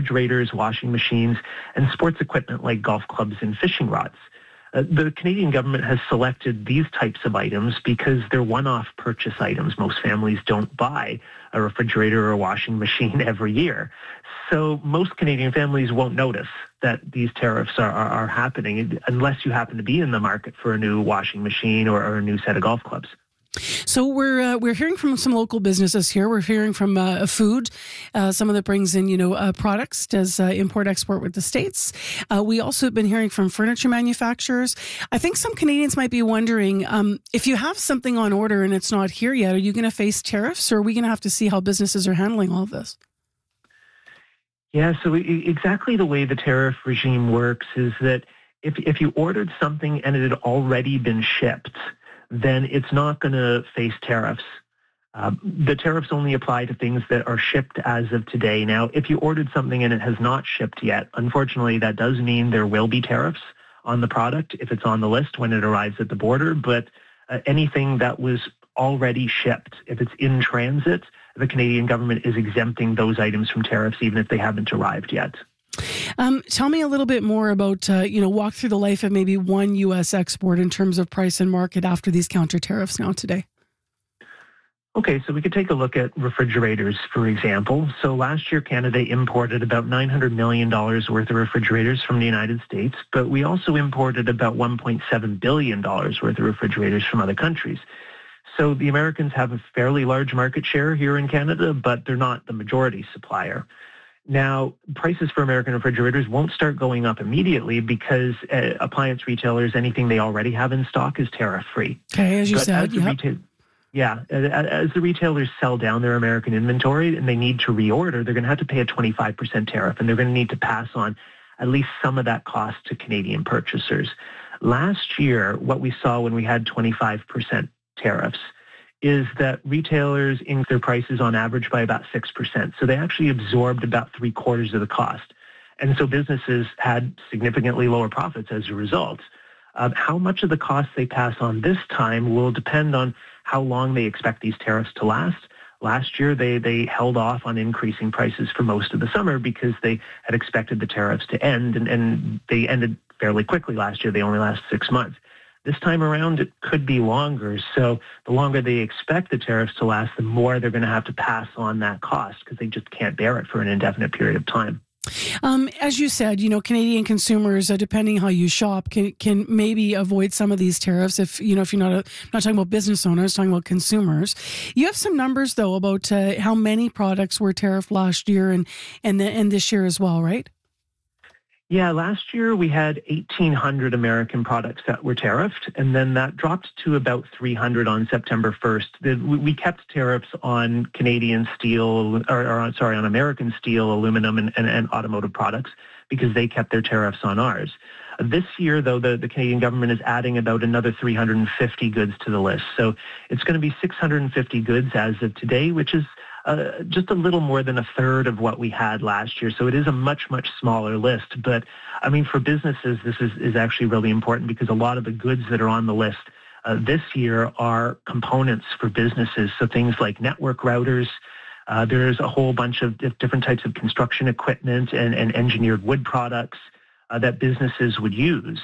refrigerators, washing machines, and sports equipment like golf clubs and fishing rods. The Canadian government has selected these types of items because they're one-off purchase items. Most families don't buy a refrigerator or a washing machine every year. So most Canadian families won't notice that these tariffs are happening unless you happen to be in the market for a new washing machine or a new set of golf clubs. So we're hearing from some local businesses here. We're hearing from food, someone that brings in products, does import-export with the States. We also have been hearing from furniture manufacturers. I think some Canadians might be wondering, if you have something on order and it's not here yet, are you going to face tariffs, or are we going to have to see how businesses are handling all of this? Yeah, so exactly the way the tariff regime works is that if you ordered something and it had already been shipped, then it's not going to face tariffs. The tariffs only apply to things that are shipped as of today. Now, if you ordered something and it has not shipped yet, unfortunately, that does mean there will be tariffs on the product if it's on the list when it arrives at the border. But anything that was already shipped, if it's in transit, the Canadian government is exempting those items from tariffs even if they haven't arrived yet. Tell me a little bit more about, walk through the life of maybe one U.S. export in terms of price and market after these counter tariffs now today. Okay, so we could take a look at refrigerators, for example. So last year, Canada imported about $900 million worth of refrigerators from the United States, but we also imported about $1.7 billion worth of refrigerators from other countries. So the Americans have a fairly large market share here in Canada, but they're not the majority supplier. Now, prices for American refrigerators won't start going up immediately because appliance retailers, anything they already have in stock is tariff-free. Okay, as you said, as the retailers sell down their American inventory and they need to reorder, they're going to have to pay a 25% tariff, and they're going to need to pass on at least some of that cost to Canadian purchasers. Last year, what we saw when we had 25% tariffs is that retailers increased their prices on average by about 6%. So they actually absorbed about 3/4 of the cost. And so businesses had significantly lower profits as a result. How much of the cost they pass on this time will depend on how long they expect these tariffs to last. Last year, they held off on increasing prices for most of the summer because they had expected the tariffs to end, and they ended fairly quickly last year. They only last 6 months. This time around, it could be longer. So the longer they expect the tariffs to last, the more they're going to have to pass on that cost because they just can't bear it for an indefinite period of time. As you said, Canadian consumers, depending how you shop, can maybe avoid some of these tariffs if you're not talking about business owners, talking about consumers. You have some numbers, though, about how many products were tariffed last year and this year as well, right? Yeah, last year we had 1,800 American products that were tariffed, and then that dropped to about 300 on September 1st. We kept tariffs on Canadian steel, on American steel, aluminum, and automotive products because they kept their tariffs on ours. This year, though, the Canadian government is adding about another 350 goods to the list. So it's going to be 650 goods as of today, which is just a little more than a third of what we had last year. So it is a much, much smaller list. But, I mean, for businesses, this is actually really important because a lot of the goods that are on the list this year are components for businesses. So things like network routers. There's a whole bunch of different types of construction equipment and engineered wood products that businesses would use.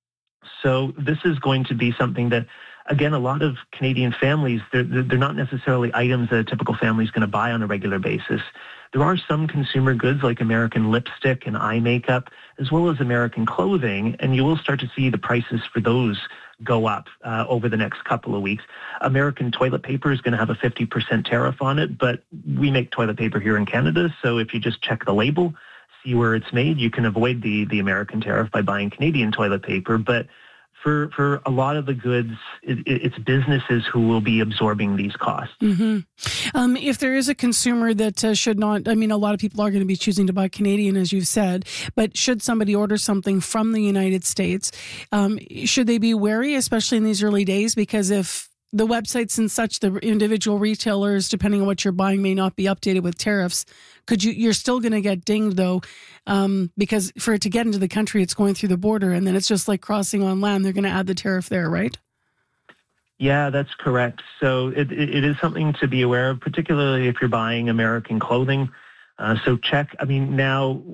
So this is going to be something that, again, a lot of Canadian families, they're not necessarily items that a typical family is going to buy on a regular basis. There are some consumer goods like American lipstick and eye makeup, as well as American clothing, and you will start to see the prices for those go up over the next couple of weeks. American toilet paper is going to have a 50% tariff on it, but we make toilet paper here in Canada, so if you just check the label, see where it's made, you can avoid the American tariff by buying Canadian toilet paper. But for a lot of the goods, it's businesses who will be absorbing these costs. Mm-hmm. If there is a consumer that should not, a lot of people are going to be choosing to buy Canadian, as you've said, but should somebody order something from the United States, should they be wary, especially in these early days? Because if the websites and such, the individual retailers, depending on what you're buying, may not be updated with tariffs. You're still going to get dinged, though, because for it to get into the country, it's going through the border, and then it's just like crossing on land. They're going to add the tariff there, right? Yeah, that's correct. So it is something to be aware of, particularly if you're buying American clothing. So check. Now